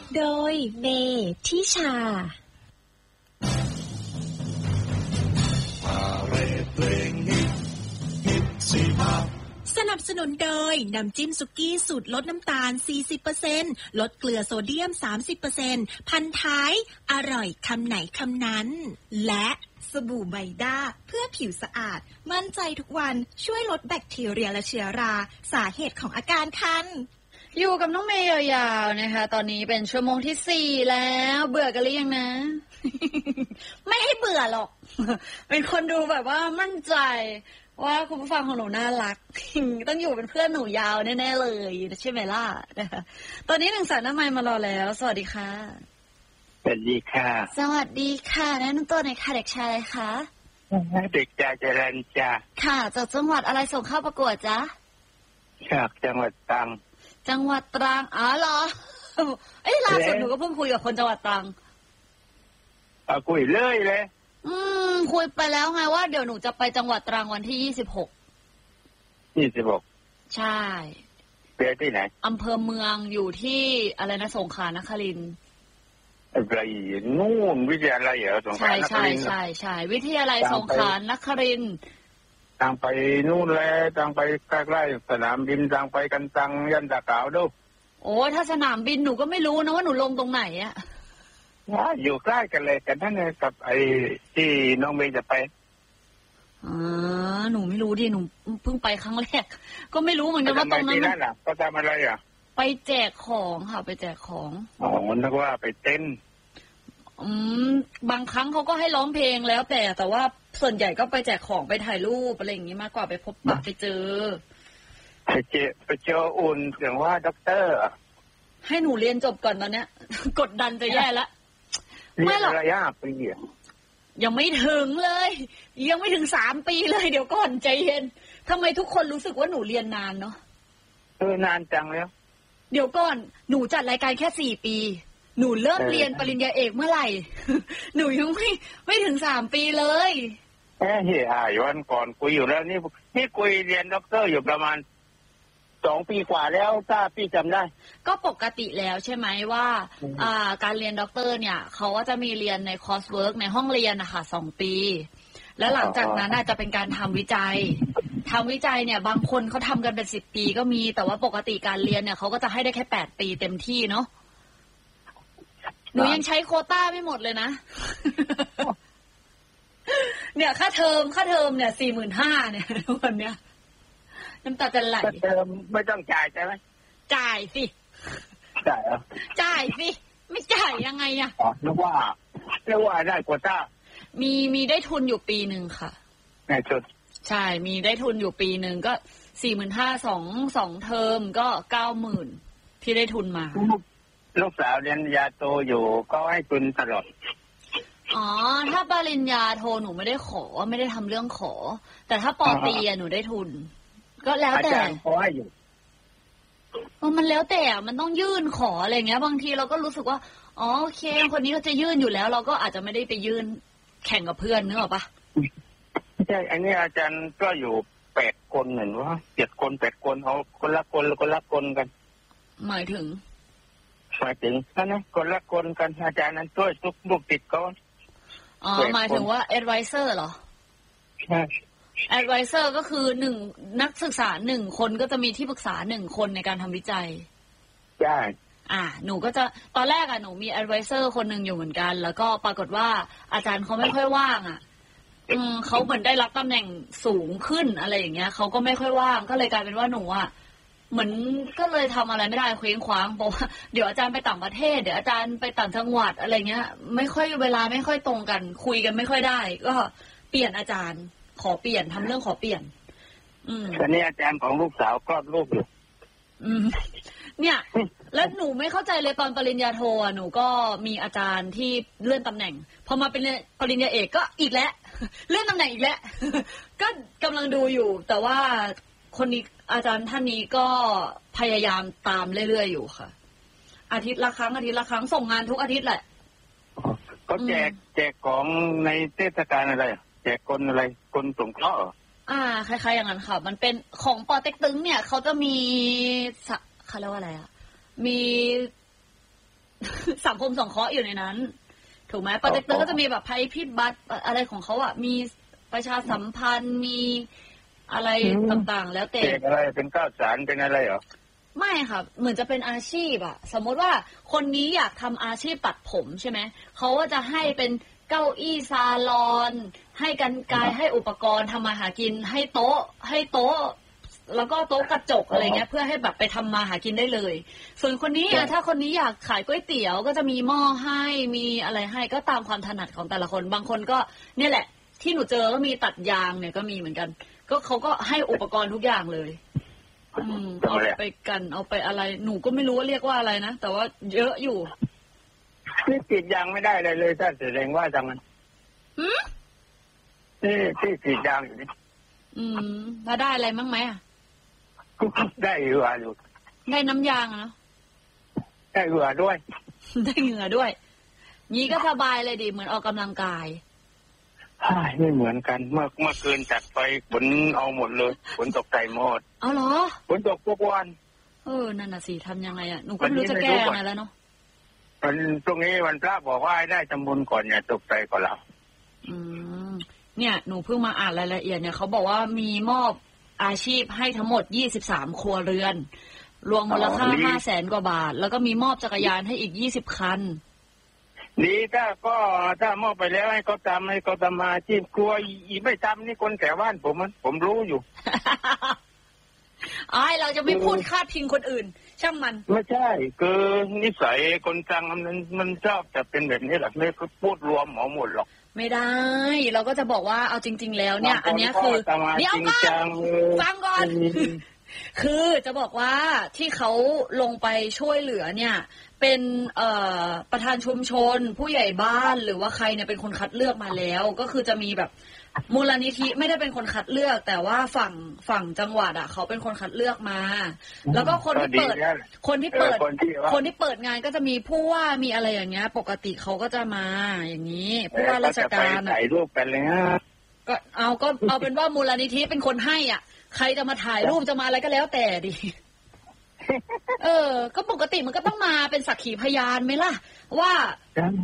โดยเมทิชาสนับสนุนโดยน้ำจิ้มสุกี้สูตรลดน้ำตาล 40% ลดเกลือโซเดียม 30% พันท้ายอร่อยคำไหนคำนั้นและสบู่ไบด้าเพื่อผิวสะอาดมั่นใจทุกวันช่วยลดแบคทีเรียและเชื้อราสาเหตุของอาการคันอยู่กับน้องเมย์ยาวๆนะคะตอนนี้เป็นชั่วโมงที่4แล้วเบื่อกันหรือยังนะ ไม่ให้เบื่อหรอก เป็นคนดูแบบว่ามั่นใจว่าคุณผู้ฟังของหนูน่ารัก ต้องอยู่เป็นเพื่อนหนูยาวแน่ๆเลยใช่ไหมล่ะ ตอนนี้1 สายหน้าไมค์มารอแล้วสวัสดีค่ะสวัสดีค่ะสวัสดีค่ะแนะนำตัวหน่อยค่ะเด็กชายอะไรคะเด็กชายเจริญจ้าค่ะจากจังหวัดอะไรส่งเข้าประกวดจ๊ะจากจังหวัดตรังจังหวัดตรังอ๋อเหรอเอ้ยล่าสุดหนูก็เพิ่งคุยกับคนจังหวัดตรังคุยเลยคุยไปแล้วไงว่าเดี๋ยวหนูจะไปจังหวัดตรังวันที่26ใช่ไปที่ไหนอำเภอเมืองอยู่ที่อะไรนะสงขลานครินทร์อะไรนู่นวิทยาลัยเหรอสงขลานครินทร์ใช่วิทยาลัยสงขลานครินทร์ทางไปนู่นแหละทางไปใกล้ๆสนามบินทางไปกันตังยันตะขาวดูโอ้ถ้าสนามบินหนูก็ไม่รู้นะว่าหนูลงตรงไหนอะอยู่ใกล้กันเลยกันนั่นเลยกับไอ้ที่น้องเมย์จะไปหนูไม่รู้ดิหนูเพิ่งไปครั้งแรกก็ไม่รู้เหมือนกันว่าตรงนั้นก็ทำอะไรอ่ะไปแจกของค่ะไปแจกของอ๋อนึกว่าไปเต้นบางครั้งเขาก็ให้ร้องเพลงแล้วแต่ว่าส่วนใหญ่ก็ไปแจกของไปถ่ายรูปอะไรอย่างนี้มากกว่าไปพบปะไปเจออุ่นเสียงว่าด็อกเตอร์ให้หนูเรียนจบก่อนตอนเนี้ยกดดันจะแย่ละไม่หรอกระยะปียังไม่ถึงเลยยังไม่ถึง3 ปีเลยเดี๋ยวก่อนใจเย็นทำไมทุกคนรู้สึกว่าหนูเรียนนานเนาะนานจังแล้วเดี๋ยวก่อนหนูจัดรายการแค่4 ปีหนูเริ่มเรียนปริญญาเอกเมื่อไหร่ หนูยังไม่ถึง3 ปีเลยเฮ้ยวันก่อนคุยอยู่แล้วนี่คุยเรียนด็อกเตอร์อยู่ประมาณ2 ปีกว่าแล้วถ้าพี่จำได้ก็ปกติแล้วใช่ไหมว่าการเรียนด็อกเตอร์เนี่ยเขาก็จะมีเรียนในคอร์สเวิร์กในห้องเรียนนะคะ2 ปีแล้วหลังจากนั้นจะเป็นการทำวิจัยเนี่ยบางคนเขาทำกันเป็น10 ปีก็มีแต่ว่าปกติการเรียนเนี่ยเขาก็จะให้ได้แค่8 ปีเต็มที่เนาะหนูยังใช้โควต้าไม่หมดเลยนะ เนี่ยค่าเทอมเนี่ย 45,000 เนี่ยวันเนี้ยน้ำตาจะไหลไม่ต้องจ่ายใช่ไหมจ่ายสิจ่ายเหรอจ่ายสิไม่จ่ายยังไงอะนึกว่าได้โควต้ามีได้ทุนอยู่ปีนึงค่ะได้ทุนใช่มีได้ทุนอยู่ปีนึงก็ 45,000 2 เทอมก็ 90,000 ที่ได้ทุนมาลูกสาวเรียนยาโตอยู่ก็ให้ทุนตลอดอ๋อถ้าปริญญาโทหนูไม่ได้ขอไม่ได้ทำเรื่องขอแต่ถ้าป.ตรีหนูได้ทุนก็แล้วแต่ขอให้อยู่มันแล้วแต่มันต้องยื่นขออะไรเงี้ยบางทีเราก็รู้สึกว่าอ๋อโอเคคนนี้ก็จะยื่นอยู่แล้วเราก็อาจจะไม่ได้ไปยื่นแข่งกับเพื่อนนึกออกปะใช่อันนี้อาจารย์ก็อยู่8 คนเหมือนว่า7 คน8 คนเอาคนละคนกันหมายถึงนั่นนะคนละคนกันอาจารย์นั้นช่วยทุกลูกติดก้อนอ๋อหมายถึงว่า advisor เหรอใช่ advisor ก็คือ1นักศึกษา1 คนก็จะมีที่ปรึกษา1 คนในการทำวิจัยใช่หนูก็จะตอนแรกหนูมี advisor คนหนึ่งอยู่เหมือนกันแล้วก็ปรากฏว่าอาจารย์เขาไม่ค่อยว่างเขาเหมือนได้รับตำแหน่งสูงขึ้นอะไรอย่างเงี้ยเขาก็ไม่ค่อยว่างก็เลยกลายเป็นว่าหนูเหมือนก็เลยทำอะไรไม่ได้เคว้งคว้างเพราะว่าเดี๋ยวอาจารย์ไปต่างประเทศเดี๋ยวอาจารย์ไปต่างจังหวัดอะไรเงี้ยไม่ค่อยเวลาไม่ค่อยตรงกันคุยกันไม่ค่อยได้ก็เปลี่ยนอาจารย์ขอเปลี่ยนทำเรื่องขอเปลี่ยนตอนนี้อาจารย์ของลูกสาวคลอดลูกอยู่เนี่ยแล้วหนูไม่เข้าใจเลยตอนปริญญาโทหนูก็มีอาจารย์ที่เลื่อนตำแหน่งพอมาเป็นปริญญาเอกก็อีกแล้วเลื่อนตำแหน่งอีกแล้วก็กำลังดูอยู่แต่ว่าคนนี้อาจารย์ท่านนี้ก็พยายามตามเรื่อยๆอยู่ค่ะอาทิตย์ละครั้งส่งงานทุกอาทิตย์แหละก็แจกของในเทศกาลอะไรแจกคนอะไรคนสงเคราะห์คล้ายๆอย่างนั้นค่ะมันเป็นของปอเต็กตึงเนี่ยเขาจะมีเขาเรียกว่าอะไรมีสังคมสงเคราะห์อยู่ในนั้นถูกไหมปาเต็กตึงก็จะมีแบบภัยพิบัติอะไรของเขาอะมีประชาสัมพันธ์มีอะไรต่างๆแล้วแต่เป็นอะไรเป็นข้าวสารเป็นอะไรเหรอไม่ค่ะเหมือนจะเป็นอาชีพอะสมมติว่าคนนี้อยากทำอาชีพตัดผมใช่ไหมเขาก็จะให้เป็นเก้าอี้ซาลอนให้กรรไกรให้อุปกรณ์ทำมาหากินให้โต๊ะแล้วก็โต๊ะกระจกอะไรเงี้ยเพื่อให้แบบไปทำมาหากินได้เลยส่วนคนนี้ถ้าคนนี้อยากขายก๋วยเตี๋ยวก็จะมีหม้อให้มีอะไรให้ก็ตามความถนัดของแต่ละคนบางคนก็เนี่ยแหละที่หนูเจอก็มีตัดยางเนี่ยก็มีเหมือนกันก็เขาก็ให้อุปกรณ์ทุกอย่างเลยเอาไปกันเอาไปอะไรหนูก็ไม่รู้ว่าเรียกว่าอะไรนะแต่ว่าเยอะอยู่ที่ติดยางไม่ได้เลยถ้าแสดงว่าจังมันที่ติดยางอยู่นี่แล้วได้อะไรมั้งไหมอ่ะได้เหงื่ออยู่ได้น้ำยางเนาะได้เหงื่อด้วยได้เหงื่อด้วยงี้ก็สบายเลยดิเหมือนออกกำลังกายไม่เหมือนกันเมื่อคืนจัดไปฝนเอาหมดเลยฝนตกใจหมดเอาเหรอฝนตกทุกวันนั่นน่ะสิทำยังไงอ่ะหนูก็ไม่รู้จะแก้ไงแล้วเนาะมันตรงนี้วันพระบอกว่าได้ทำบุญก่อนอย่าตกใจก่อนเราเนี่ยหนูเพิ่งมาอ่านรายละเอียดเนี่ยเขาบอกว่ามีมอบอาชีพให้ทั้งหมด23ครัวเรือนรวมมูลค่า 500,000 กว่าบาทแล้วก็มีมอบจักรยานให้อีก20คันดีถ้ามอบไปแล้วให้เขาทำมาชีพครัวอีไม่ทำนี่คนแถวบ้านผมรู้อยู่เราจะไม่พูดคาดพิงคนอื่นช่างมันไม่ใช่คือนิสัยคนกลางมันชอบจะเป็นแบบนี้แหละไม่พูดรวมหมดหรอกไม่ได้เราก็จะบอกว่าเอาจริงๆแล้วเนี่ยอันนี้คือเดี๋ยวก่อนฟังก่อนคือจะบอกว่าที่เขาลงไปช่วยเหลือเนี่ยเป็นประธานชุมชนผู้ใหญ่บ้านหรือว่าใครเนี่ยเป็นคนคัดเลือกมาแล้วก็คือจะมีแบบมูลนิธิไม่ได้เป็นคนคัดเลือกแต่ว่าฝั่งจังหวัดเขาเป็นคนคัดเลือกมาแล้วก็คนที่เปิดงานก็จะมีผู้ว่ามีอะไรอย่างเงี้ยปกติเขาก็จะมาอย่างนี้ผู้ว่าราชการถ่ายรูปกันเลยฮะก็เอาเป็นว่ามูลนิธิเป็นคนให้ใครจะมาถ่ายรูปจะมาอะไรก็แล้วแต่ดิก็ปกติมันก็ต้องมาเป็นสักขีพยานไหมล่ะว่า